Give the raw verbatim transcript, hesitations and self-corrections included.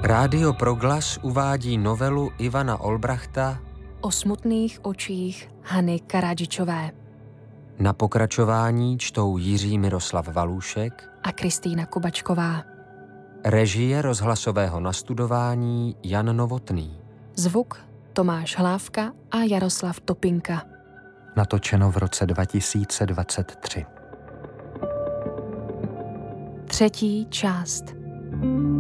Rádio Proglas uvádí novelu Ivana Olbrachta O smutných očích Hany Karadžičové Na pokračování čtou Jiří Miroslav Valůšek a Kristýna Kubačková. Režie rozhlasového nastudování Jan Novotný. Zvuk Tomáš Hlávka a Jaroslav Topinka. Natočeno v roce dva tisíce dvacet tři. Třetí část.